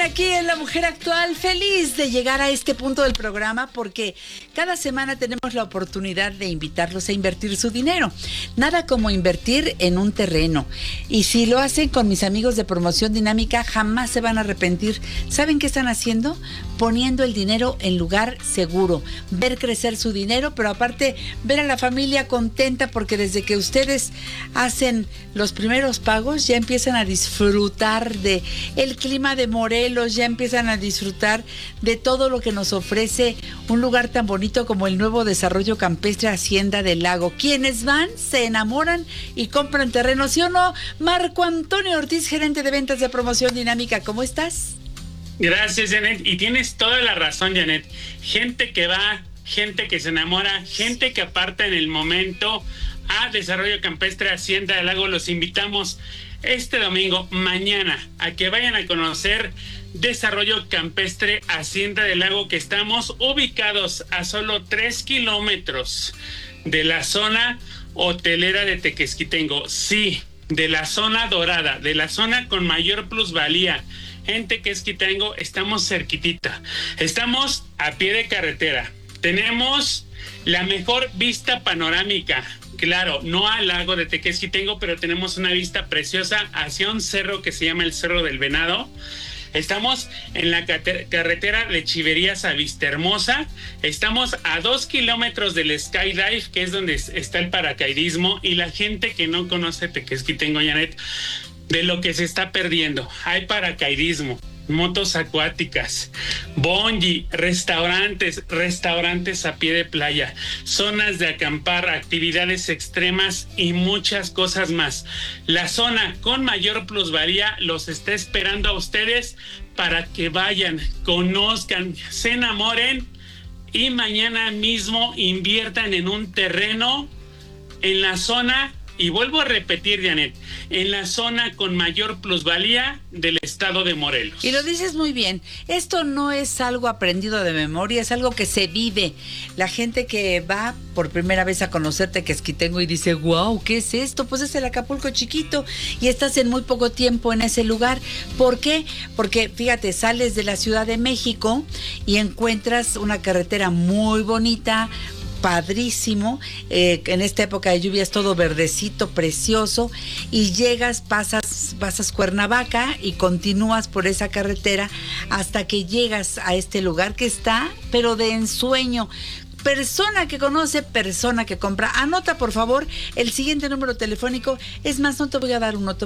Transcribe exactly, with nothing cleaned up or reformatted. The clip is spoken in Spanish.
aquí en La Mujer Actual, feliz de llegar a este punto del programa porque cada semana tenemos la oportunidad de invitarlos a invertir su dinero. Nada como invertir en un terreno. Y si lo hacen con mis amigos de Promoción Dinámica, jamás se van a arrepentir. ¿Saben qué están haciendo? Poniendo el dinero en lugar seguro. Ver crecer su dinero, pero aparte ver a la familia contenta porque desde que ustedes hacen los primeros pagos ya empiezan a disfrutar de el clima de Morelos, ya empiezan a disfrutar de todo lo que nos ofrece un lugar tan bonito como el nuevo desarrollo campestre Hacienda del Lago. Quienes van, se enamoran y compran terrenos, ¿sí o no? Marco Antonio Ortiz, gerente de ventas de Promoción Dinámica, ¿cómo estás? Gracias, Janet, y tienes toda la razón, Janet. Gente que va, gente que se enamora, gente que aparta en el momento a Desarrollo Campestre Hacienda del Lago. Los invitamos este domingo, mañana, a que vayan a conocer Desarrollo Campestre Hacienda del Lago, que estamos ubicados a solo tres kilómetros de la zona hotelera de Tequesquitengo. Sí, de la zona dorada, de la zona con mayor plusvalía. En Tequesquitengo estamos cerquitita. Estamos a pie de carretera. Tenemos la mejor vista panorámica. Claro, no al lago de Tequesquitengo, pero tenemos una vista preciosa hacia un cerro que se llama el Cerro del Venado. Estamos en la carretera de Chiverías a Vistahermosa. Estamos a dos kilómetros del Skydive, que es donde está el paracaidismo. Y la gente que no conoce Tequesquitengo, Janet, de lo que se está perdiendo. Hay paracaidismo, motos acuáticas, bungee, restaurantes, restaurantes a pie de playa, zonas de acampar, actividades extremas y muchas cosas más. La zona con mayor plusvalía los está esperando a ustedes para que vayan, conozcan, se enamoren y mañana mismo inviertan en un terreno en la zona. Y vuelvo a repetir, Janet, en la zona con mayor plusvalía del estado de Morelos. Y lo dices muy bien, esto no es algo aprendido de memoria, es algo que se vive. La gente que va por primera vez a conocer Tequesquitengo y dice, wow, ¿qué es esto? Pues es el Acapulco chiquito y estás en muy poco tiempo en ese lugar. ¿Por qué? Porque, fíjate, sales de la Ciudad de México y encuentras una carretera muy bonita, padrísimo, eh, en esta época de lluvia es todo verdecito, precioso, y llegas, pasas, pasas Cuernavaca y continúas por esa carretera hasta que llegas a este lugar que está, pero de ensueño. Persona que conoce, persona que compra. Anota, por favor, el siguiente número telefónico. Es más, no te voy a dar uno, te